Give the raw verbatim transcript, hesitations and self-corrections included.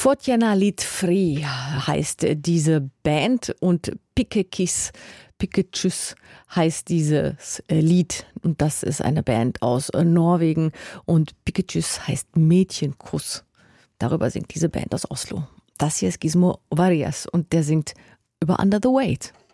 Fotjana Lit Free heißt diese Band und Pikekis, Piketschüss heißt dieses Lied. Und das ist eine Band aus Norwegen und Piketschüss heißt Mädchenkuss. Darüber singt diese Band aus Oslo. Das hier ist Gizmo Varias und der singt über Under the Weight.